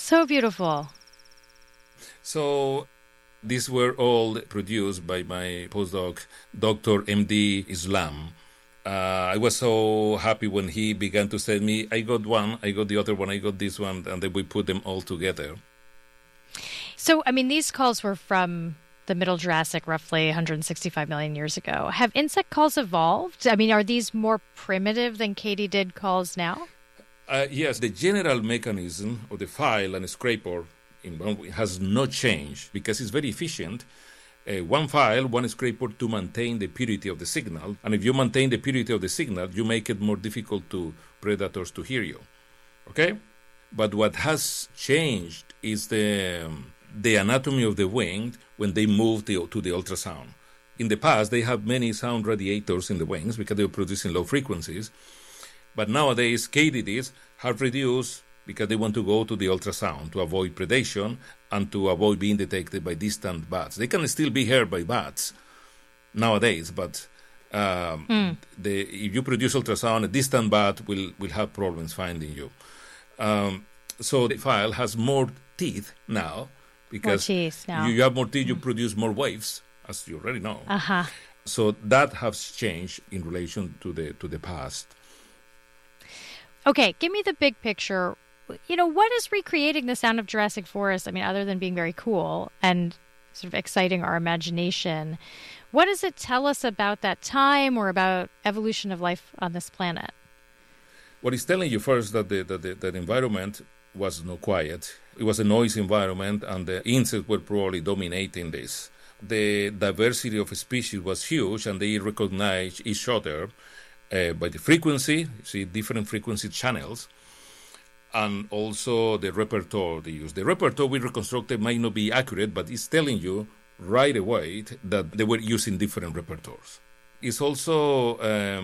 So beautiful. So these were all produced by my postdoc, Dr. M.D. Islam. I was so happy when he began to say to me, I got one, I got the other one, I got this one, and then we put them all together. So, I mean, these calls were from the Middle Jurassic, roughly 165 million years ago. Have insect calls evolved? I mean, are these more primitive than katydid calls now? Yes, the general mechanism of the file and scraper has not changed because it's very efficient. One file, one scraper to maintain the purity of the signal. And if you maintain the purity of the signal, you make it more difficult to predators to hear you. Okay? But what has changed is the anatomy of the wing when they move to the ultrasound. In the past, they have many sound radiators in the wings because they were producing low frequencies. But nowadays, katydids have reduced because they want to go to the ultrasound to avoid predation and to avoid being detected by distant bats. They can still be heard by bats nowadays, but if you produce ultrasound, a distant bat will have problems finding you. So the file has more teeth now because you have more teeth, you produce more waves, as you already know. So that has changed in relation to the past. Okay, give me the big picture. You know, what is recreating the sound of Jurassic Forest? I mean, other than being very cool and sort of exciting our imagination, what does it tell us about that time or about evolution of life on this planet? What it's telling you first that the environment was not quiet. It was a noisy environment, and the insects were probably dominating this. The diversity of species was huge, and they recognized each other by the frequency. You see different frequency channels. And also the repertoire they use. The repertoire we reconstructed might not be accurate, but it's telling you right away that they were using different repertoires. It's also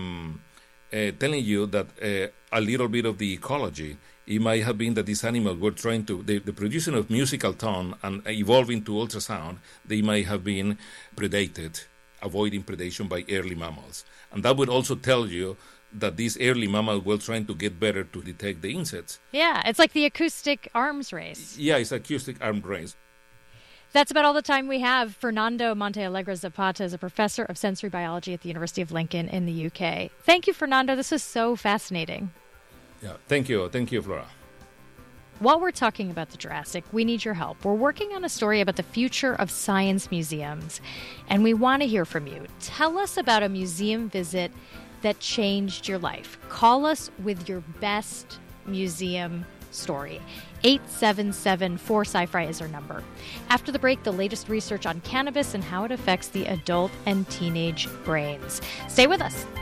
telling you that a little bit of the ecology. It might have been that these animals were trying to, the producing of musical tone and evolving to ultrasound, they might have been predated, avoiding predation by early mammals. And that would also tell you that these early mammals were trying to get better to detect the insects. Yeah, it's like the acoustic arms race. Yeah, it's acoustic arms race. That's about all the time we have. Fernando Montealegre Zapata is a professor of sensory biology at the University of Lincoln in the UK. Thank you, Fernando. This was so fascinating. Yeah, thank you. Thank you, Flora. While we're talking about the Jurassic, we need your help. We're working on a story about the future of science museums, and we want to hear from you. Tell us about a museum visit that changed your life. Call us with your best museum story. 877-4SciFri is our number. After the break, the latest research on cannabis and how it affects the adult and teenage brains. Stay with us.